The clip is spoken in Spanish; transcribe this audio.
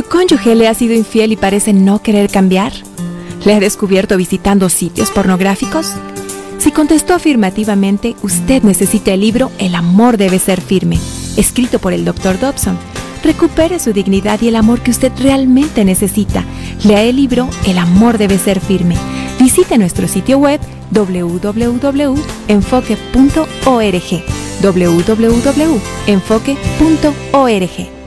cónyuge le ha sido infiel y parece no querer cambiar? ¿Le ha descubierto visitando sitios pornográficos? Si contestó afirmativamente, usted necesita el libro El amor debe ser firme, escrito por el Dr. Dobson. Recupere su dignidad y el amor que usted realmente necesita. Lea el libro El amor debe ser firme. Visite nuestro sitio web www.enfoque.org www.enfoque.org.